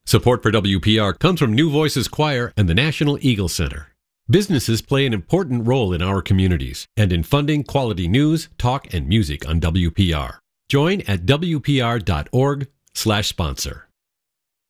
Support for WPR comes from New Voices Choir and the National Eagle Center. Businesses play an important role in our communities and in funding quality news, talk, and music on WPR. Join at WPR.org/sponsor.